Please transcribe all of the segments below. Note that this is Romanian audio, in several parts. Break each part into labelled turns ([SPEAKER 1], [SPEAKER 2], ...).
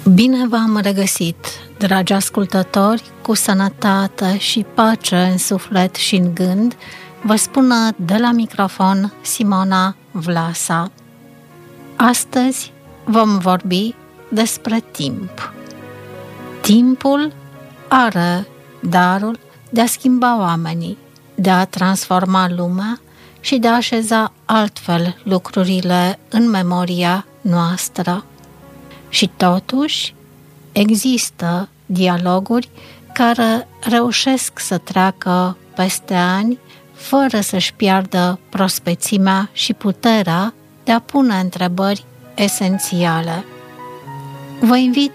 [SPEAKER 1] Bine v-am regăsit, dragi ascultători, cu sănătate și pace în suflet și în gând, vă spună de la microfon Simona Vlasa. Astăzi vom vorbi despre timp. Timpul are darul de a schimba oamenii, de a transforma lumea și de a așeza altfel lucrurile în memoria noastră. Și totuși există dialoguri care reușesc să treacă peste ani fără să-și piardă prospețimea și puterea de a pune întrebări esențiale. Vă invit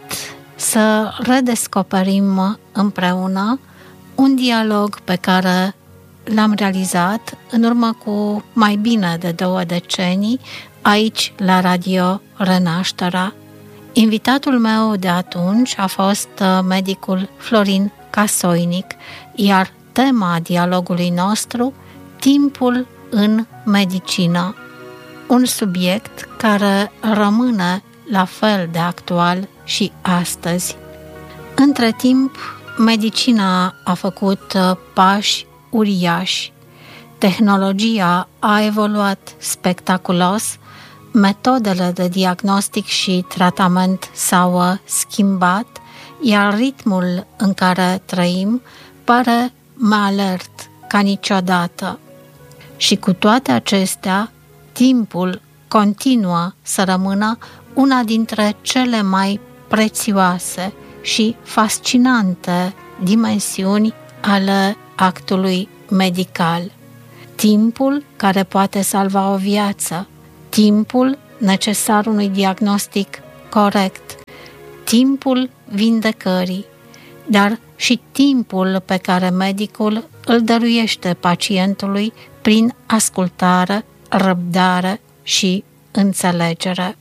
[SPEAKER 1] să redescoperim împreună un dialog pe care l-am realizat în urmă cu mai bine de 2 decenii aici la Radio Renașterea. Invitatul meu de atunci a fost medicul Florin Casoinic, iar tema dialogului nostru, timpul în medicină, un subiect care rămâne la fel de actual și astăzi. Între timp, medicina a făcut pași uriași, tehnologia a evoluat spectaculos, metodele de diagnostic și tratament s-au schimbat, iar ritmul în care trăim pare mai alert ca niciodată. Și cu toate acestea, timpul continuă să rămână una dintre cele mai prețioase și fascinante dimensiuni ale actului medical. Timpul care poate salva o viață, timpul necesar unui diagnostic corect, timpul vindecării, dar și timpul pe care medicul îl dăruiește pacientului prin ascultare, răbdare și înțelegere.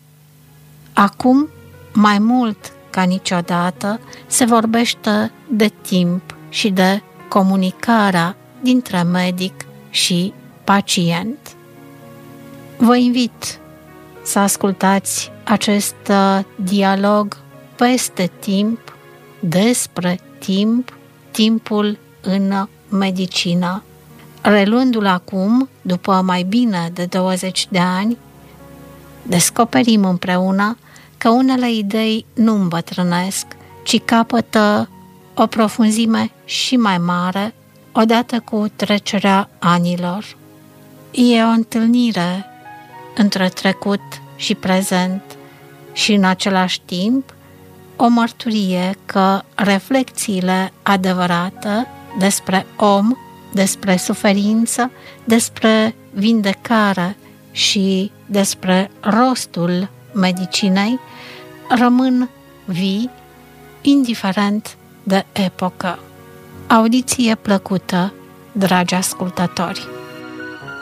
[SPEAKER 1] Acum, mai mult ca niciodată, se vorbește de timp și de comunicarea dintre medic și pacient. Vă invit să ascultați acest dialog peste timp, despre timp, timpul în medicină. Reluându-l acum, după mai bine de 20 de ani, descoperim împreună că unele idei nu îmbătrânesc, ci capătă o profunzime și mai mare odată cu trecerea anilor. E o întâlnire între trecut și prezent și în același timp o mărturie că reflexiile adevărate despre om, despre suferință, despre vindecare și despre rostul medicinei rămân vii, indiferent de epocă. Audiție plăcută, dragi ascultători!